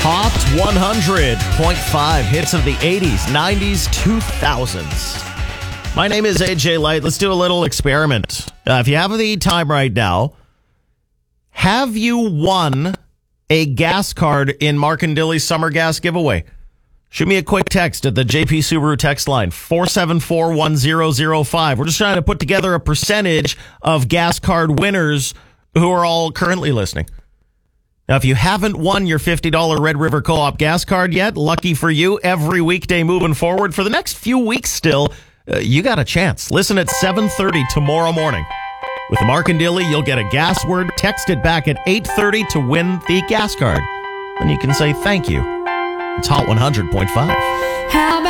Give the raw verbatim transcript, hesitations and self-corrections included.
Hot one hundred point five hits of the eighties, nineties, two thousands. My name is A J Light. Let's do a little experiment. Uh, if you have the time right now, have you won a gas card in Mark and Dilly's summer gas giveaway? Shoot me a quick text at the J P Subaru text line, four seven four, one zero zero five. We're just trying to put together a percentage of gas card winners who are all currently listening. Now, if you haven't won your fifty dollars Red River Co-op gas card yet, lucky for you, every weekday moving forward for the next few weeks still, uh, you got a chance. Listen at seven thirty tomorrow morning. With Mark and Dilly, you'll get a gas word, text it back at eight thirty to win the gas card. Then you can say thank you. It's Hot one hundred point five.